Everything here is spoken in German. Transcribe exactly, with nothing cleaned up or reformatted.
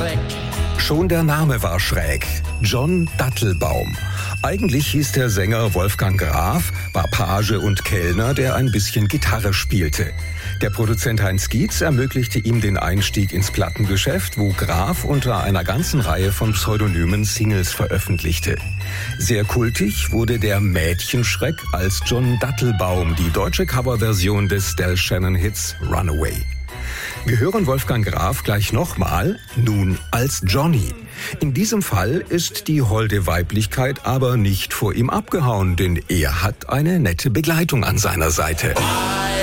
Fleck. Schon der Name war schräg. John Dattelbaum. Eigentlich hieß der Sänger Wolfgang Graf, war Page und Kellner, der ein bisschen Gitarre spielte. Der Produzent Heinz Gietz ermöglichte ihm den Einstieg ins Plattengeschäft, wo Graf unter einer ganzen Reihe von pseudonymen Singles veröffentlichte. Sehr kultig wurde der Mädchenschreck als John Dattelbaum, die deutsche Coverversion des Del Shannon-Hits Runaway. Wir hören Wolfgang Graf gleich nochmal, nun als Johnny. In diesem Fall ist die holde Weiblichkeit aber nicht vor ihm abgehauen, denn er hat eine nette Begleitung an seiner Seite.